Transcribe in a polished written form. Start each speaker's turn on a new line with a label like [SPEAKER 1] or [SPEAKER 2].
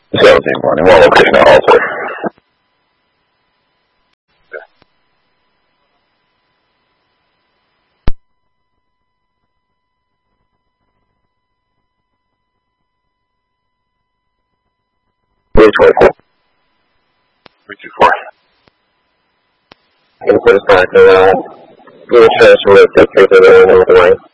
[SPEAKER 1] 17 morning, one location at Halter. Route 24. Route 24. Input is back to we'll transfer it to the line.